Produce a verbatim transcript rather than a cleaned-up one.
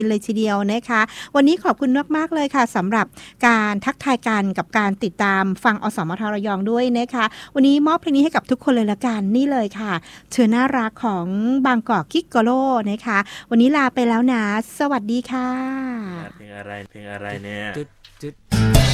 เลยทีเดียวนะคะวันนี้ขอบคุณมากๆเลยค่ะสำหรับการทักทายกันกับการติดตามฟังอสมทระยองด้วยนะคะวันนี้มอบเพลงนี้ให้กับทุกคนเลยละกันนี่เลยค่ะเธอน่ารักของบางกอกกิกโกโลนะคะวันนี้ลาไปแล้วนะสวัสดีค่ะเพลงอะไรเพลงอะไรเนี่ย